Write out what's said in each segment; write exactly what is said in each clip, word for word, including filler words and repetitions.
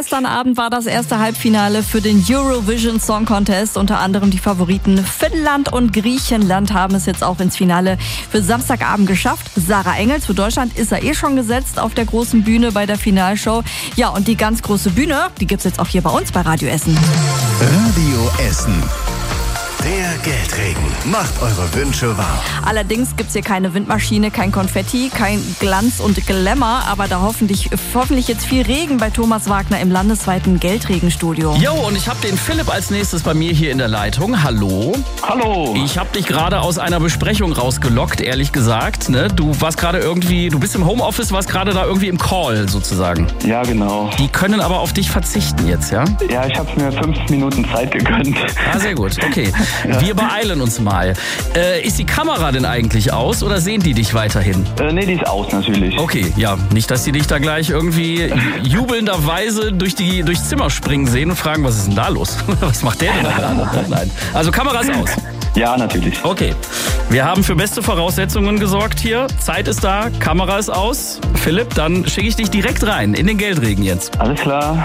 Gestern Abend war das erste Halbfinale für den Eurovision Song Contest. Unter anderem die Favoriten Finnland und Griechenland haben es jetzt auch ins Finale für Samstagabend geschafft. Sarah Engels für Deutschland ist er eh schon gesetzt auf der großen Bühne bei der Finalshow. Ja, und die ganz große Bühne, die gibt's jetzt auch hier bei uns bei Radio Essen. Radio Essen. Der Geldregen macht eure Wünsche wahr. Allerdings gibt's hier keine Windmaschine, kein Konfetti, kein Glanz und Glamour, aber da hoffentlich, hoffentlich jetzt viel Regen bei Thomas Wagner im landesweiten Geldregenstudio. Jo, und ich habe den Philipp als nächstes bei mir hier in der Leitung. Hallo. Hallo. Ich habe dich gerade aus einer Besprechung rausgelockt, ehrlich gesagt. Ne? Du warst gerade irgendwie, du bist im Homeoffice, warst gerade da irgendwie im Call sozusagen. Ja, genau. Die können aber auf dich verzichten jetzt, ja? Ja, ich habe mir fünf Minuten Zeit gegönnt. Ah, sehr gut, okay. Ja. Wir beeilen uns mal. Äh, ist die Kamera denn eigentlich aus oder sehen die dich weiterhin? Äh, nee, die ist aus natürlich. Okay, ja. Nicht, dass die dich da gleich irgendwie jubelnderweise durch die, durchs Zimmer springen sehen und fragen, was ist denn da los? Was macht der denn da gerade? Nein. Also Kamera ist aus. Ja, natürlich. Okay. Wir haben für beste Voraussetzungen gesorgt hier. Zeit ist da, Kamera ist aus. Philipp, dann schicke ich dich direkt rein in den Geldregen jetzt. Alles klar.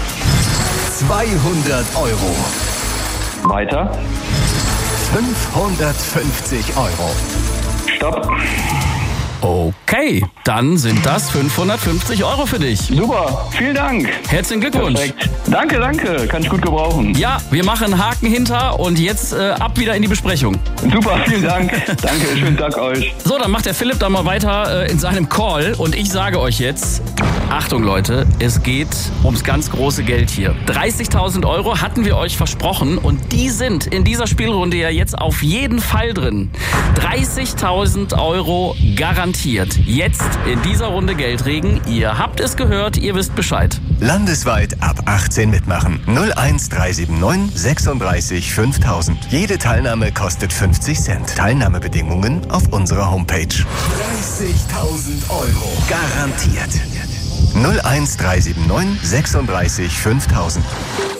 zweihundert Euro. Weiter. fünfhundertfünfzig Euro. Stopp. Okay, dann sind das fünfhundertfünfzig Euro für dich. Super, vielen Dank. Herzlichen Glückwunsch. Perfekt. Danke, danke. Kann ich gut gebrauchen. Ja, wir machen Haken hinter und jetzt äh, ab wieder in die Besprechung. Super, vielen Dank. Danke, schönen Tag euch. So, dann macht der Philipp dann mal weiter äh, in seinem Call und ich sage euch jetzt, Achtung Leute, es geht ums ganz große Geld hier. dreißigtausend Euro hatten wir euch versprochen und die sind in dieser Spielrunde ja jetzt auf jeden Fall drin. dreißigtausend Euro garantiert. Jetzt in dieser Runde Geldregen. Ihr habt es gehört, ihr wisst Bescheid. Landesweit ab achtzehn mitmachen. null eins drei sieben neun sechsunddreißig fünftausend. Jede Teilnahme kostet fünfzig Cent. Teilnahmebedingungen auf unserer Homepage. dreißigtausend Euro garantiert. null eins drei sieben neun sechsunddreißig fünftausend.